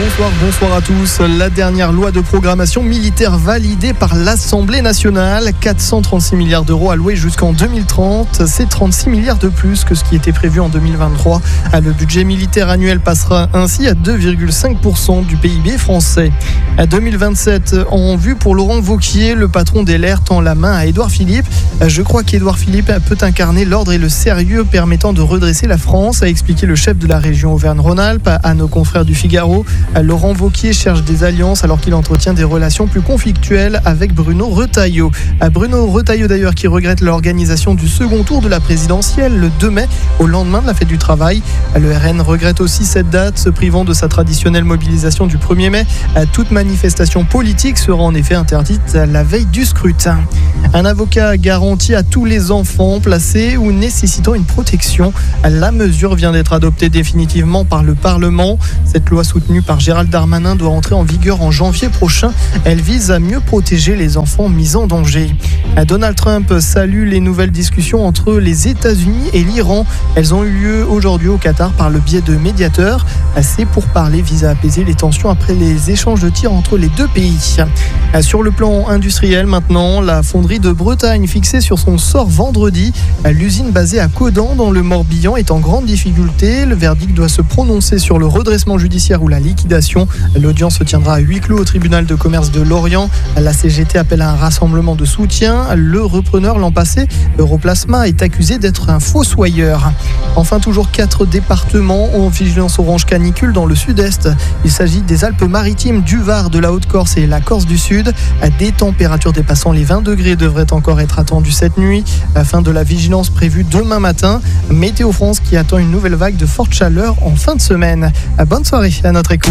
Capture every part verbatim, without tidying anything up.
Bonsoir, bonsoir à tous. La dernière loi de programmation militaire validée par l'Assemblée nationale, quatre cent trente-six milliards d'euros alloués jusqu'en deux mille trente. C'est trente-six milliards de plus que ce qui était prévu en deux mille vingt-trois. Le budget militaire annuel passera ainsi à deux virgule cinq pour cent du P I B français. À deux mille vingt-sept en vue pour Laurent Wauquiez, le patron des L R tend la main à Édouard Philippe. Je crois qu'Édouard Philippe peut incarner l'ordre et le sérieux permettant de redresser la France, a expliqué le chef de la région Auvergne-Rhône-Alpes à nos confrères du Figaro. Laurent Wauquiez cherche des alliances alors qu'il entretient des relations plus conflictuelles avec Bruno Retailleau. Bruno Retailleau d'ailleurs qui regrette l'organisation du second tour de la présidentielle le deux mai au lendemain de la fête du travail. Le R N regrette aussi cette date, se privant de sa traditionnelle mobilisation du premier mai. Toute manifestation politique sera en effet interdite la veille du scrutin. Un avocat garantit à tous les enfants placés ou nécessitant une protection. La mesure vient d'être adoptée définitivement par le Parlement. Cette loi soutenue par Gérald Darmanin doit entrer en vigueur en janvier prochain. Elle vise à mieux protéger les enfants mis en danger. Donald Trump salue les nouvelles discussions entre les États-Unis et l'Iran. Elles ont eu lieu aujourd'hui au Qatar par le biais de médiateurs. Ces pourparlers visent à apaiser les tensions après les échanges de tirs entre les deux pays. Sur le plan industriel maintenant, la fonderie de Bretagne fixée sur son sort vendredi. L'usine basée à Caudan dans le Morbihan est en grande difficulté. Le verdict doit se prononcer sur le redressement judiciaire ou la liquidation. L'audience se tiendra à huis clos au tribunal de commerce de Lorient. La C G T appelle à un rassemblement de soutien. Le repreneur l'an passé, Europlasma, est accusé d'être un fossoyeur. Enfin, toujours quatre départements en vigilance orange canicule dans le sud-est. Il s'agit des Alpes-Maritimes, du Var, de la Haute-Corse et la Corse du Sud. Des températures dépassant les vingt degrés devraient encore être attendues cette nuit. Fin de la vigilance prévue demain matin. Météo France qui attend une nouvelle vague de forte chaleur en fin de semaine. Bonne soirée à notre écoute.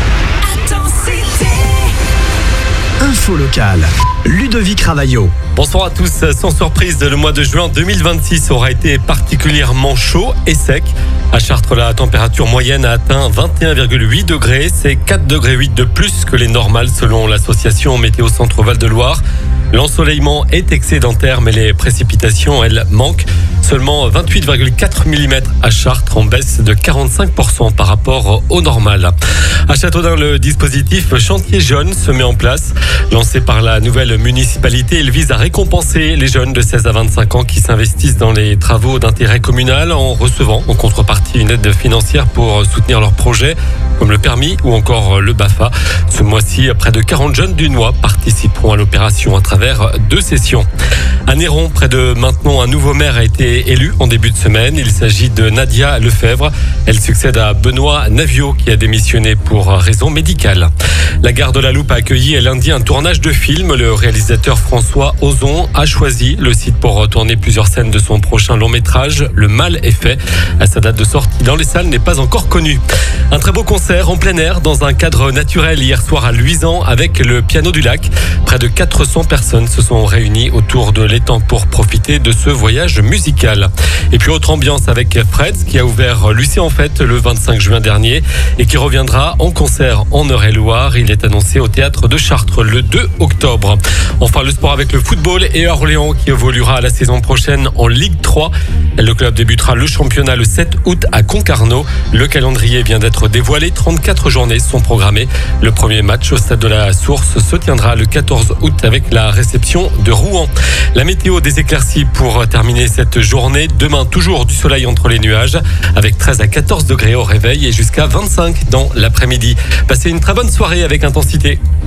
Info locale, Ludovic Ravaillot. Bonsoir à tous. Sans surprise, le mois de juin deux mille vingt-six aura été particulièrement chaud et sec. À Chartres, la température moyenne a atteint vingt et un virgule huit degrés. C'est quatre degrés huit de plus que les normales selon l'association Météo Centre Val de Loire. L'ensoleillement est excédentaire, mais les précipitations, elles, manquent. Seulement vingt-huit virgule quatre millimètres à Chartres, en baisse de quarante-cinq pour cent par rapport au normal. À Châteaudun, le dispositif Chantier Jeunes se met en place. Lancé par la nouvelle municipalité, il vise à récompenser les jeunes de seize à vingt-cinq ans qui s'investissent dans les travaux d'intérêt communal en recevant en contrepartie une aide financière pour soutenir leurs projets, comme le permis ou encore le B A F A. Ce mois-ci, près de quarante jeunes du Noy participeront à l'opération à travers deux sessions. À Néron, près de Maintenon, un nouveau maire a été élu en début de semaine. Il s'agit de Nadia Lefebvre. Elle succède à Benoît Naviot qui a démissionné pour raison médicale. La gare de la Loupe a accueilli lundi un tournage de film. Le réalisateur François Ozon a choisi le site pour tourner plusieurs scènes de son prochain long métrage, Le Mal est fait. Sa date de sortie dans les salles n'est pas encore connue. Un très beau concert en plein air dans un cadre naturel hier soir à Luisan avec le Piano du Lac. Près de quatre cents personnes se sont réunies autour de l'étang pour profiter de ce voyage musical. Et puis autre ambiance avec Freds qui a ouvert Lucie en fête le vingt-cinq juin dernier et qui reviendra en concert en Eure-et-Loire. Il est annoncé au théâtre de Chartres le deux octobre. Enfin le sport avec le football et Orléans qui évoluera la saison prochaine en Ligue trois. Le club débutera le championnat le sept août à Concarneau. Le calendrier vient d'être dévoilé. trente-quatre journées sont programmées. Le premier match au stade de la Source se tiendra le quatorze août avec la réception de Rouen. La météo des éclaircies pour terminer cette journée. Demain, toujours du soleil entre les nuages avec treize à quatorze degrés au réveil et jusqu'à vingt-cinq dans l'après-midi. Passez une très bonne soirée avec Intensité.